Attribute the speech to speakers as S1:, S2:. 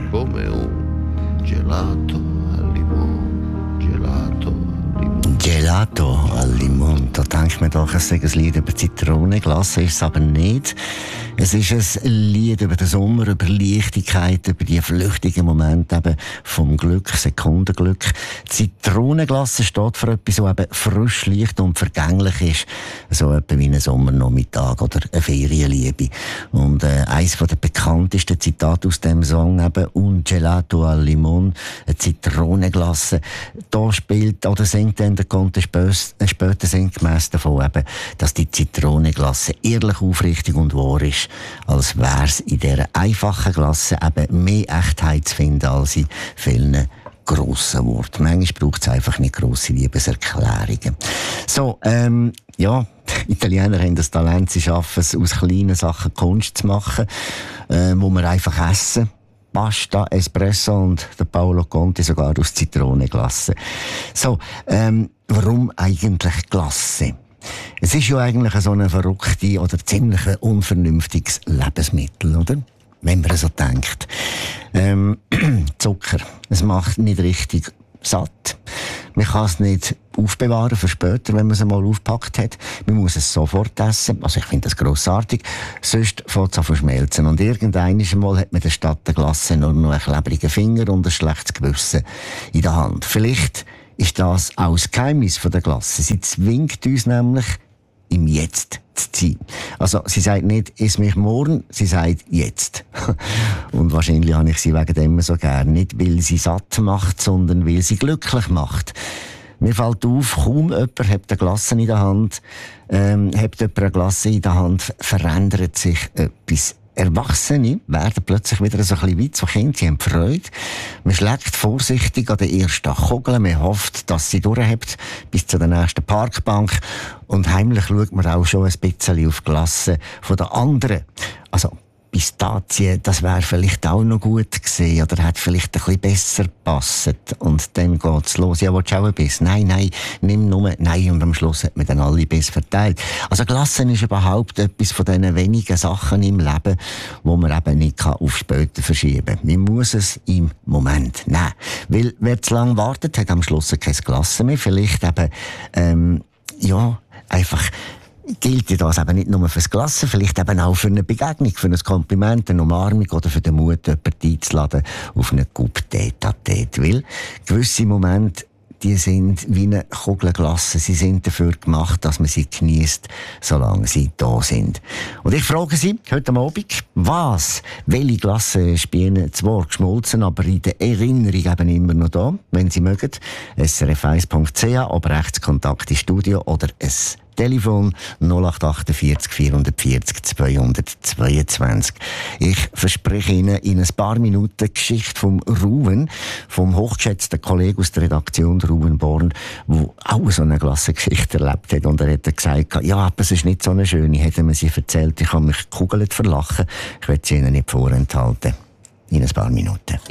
S1: come un gelato al limone, gelato al limone.
S2: Gelato al limone, da denkt man doch, es sei ein Lied über Zitronenglas, ist es aber nicht. Es ist ein Lied über den Sommer, über Leichtigkeit, über die flüchtigen Momente eben vom Glück, Sekundenglück. Zitronenglas steht für etwas, so eben frisch, leicht und vergänglich ist. So etwa wie ein Sommernachmittag oder eine Ferienliebe. Und eines der bekanntesten Zitate aus dem Song eben «Un gelato al limone», eine Zitronenglasse. Da spielt oder singt dann der Conte später sinngemäss davon eben, dass die Zitronenglasse ehrlich, aufrichtig und wahr ist, als wäre es in dieser einfachen Glasse eben mehr Echtheit zu finden als in vielen grossen Worten. Manchmal braucht es einfach nicht grosse Liebeserklärungen. So, ja, die Italiener haben das Talent, sie schaffen es, aus kleinen Sachen Kunst zu machen, wo wir einfach essen. Pasta, Espresso und der Paolo Conte sogar aus Zitronenglasse. So, warum eigentlich Glasse? Es ist ja eigentlich so eine verrückte oder ziemlich unvernünftiges Lebensmittel, oder? Wenn man so denkt. Zucker, es macht nicht richtig satt. Man kann es nicht aufbewahren für später, wenn man es einmal aufgepackt hat. Man muss es sofort essen. Also ich finde das grossartig. Sonst fängt es an zu verschmelzen. Und irgendwann einmal hat man der Stadt der Glasse nur noch einen klebrigen Finger und ein schlechtes Gewissen in der Hand. Vielleicht ist das auch das Geheimnis von der Glasse. Sie zwingt uns nämlich, im Jetzt zu sein. Also, sie sagt nicht, iss mich morgen, sie sagt jetzt. Und wahrscheinlich habe ich sie wegen dem so gern. Nicht, weil sie satt macht, sondern weil sie glücklich macht. Mir fällt auf, kaum jemand hat eine Glasse in der Hand, verändert sich etwas. Erwachsene werden plötzlich wieder so ein bisschen weit, so Kinder, die haben Freude. Man schlägt vorsichtig an den ersten Kugeln, man hofft, dass sie durchhebt bis zur nächsten Parkbank und heimlich schaut man auch schon ein bisschen auf die Glasse von den anderen. Also Pistazien, das wäre vielleicht auch noch gut gewesen oder hat vielleicht ein bisschen besser gepasst. Und dann geht's los. Ja, willst du auch ein Biss? Nein, nimm nur. Nein, und am Schluss hat man dann alle Biss verteilt. Also Glassen ist überhaupt etwas von diesen wenigen Sachen im Leben, wo man eben nicht auf später verschieben kann. Man muss es im Moment nehmen. Weil wer zu lange wartet, hat am Schluss kein Glassen mehr. Vielleicht eben, einfach gilt ja das eben nicht nur fürs Glassen, vielleicht eben auch für eine Begegnung, für ein Kompliment, eine Umarmung oder für den Mut, jemanden einzuladen auf eine Coupe Tête-à-Tête. Weil gewisse Momente, die sind wie eine Kugel Glasse. Sie sind dafür gemacht, dass man sie genießt, solange sie da sind. Und ich frage Sie heute Abend, welche Glasse ist bei Ihnen zwar geschmolzen, aber in der Erinnerung eben immer noch da, wenn Sie mögen. srf1.ch, aber Rechtskontakt ins Studio oder ein Telefon 0848 440 222. Ich verspreche Ihnen in ein paar Minuten die Geschichte vom Ruben, vom hochgeschätzten Kollegen aus der Redaktion, Ruben Born, der auch so eine Klassengeschichte erlebt hat. Und er hat gesagt, ja, aber es ist nicht so eine schöne. Hätte man sie erzählt, ich habe mich gekugelt verlachen. Ich werde sie Ihnen nicht vorenthalten. In ein paar Minuten.